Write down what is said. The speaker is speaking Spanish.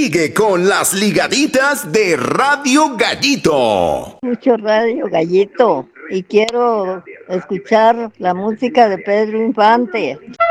Sigue con las ligaditas de Radio Gallito. Mucho Radio Gallito y quiero escuchar la música de Pedro Infante.